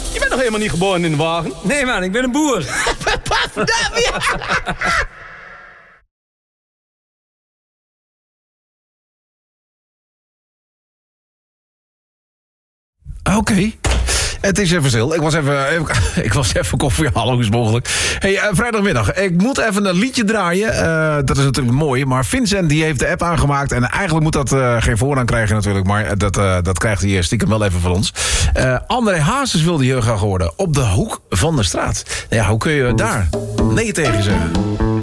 Je bent nog helemaal niet geboren in de wagen. Nee man, ik ben een boer. Oké. Het is even stil. Ik was even koffie halen, hoe is het mogelijk. Hey, vrijdagmiddag. Ik moet even een liedje draaien. Dat is natuurlijk mooi. Maar Vincent die heeft de app aangemaakt. En eigenlijk moet dat geen voorrang krijgen natuurlijk. Maar dat krijgt hij stiekem wel even van ons. André Hazes wilde heel graag horen. Op de hoek van de straat. Nou ja, hoe kun je daar nee tegen zeggen?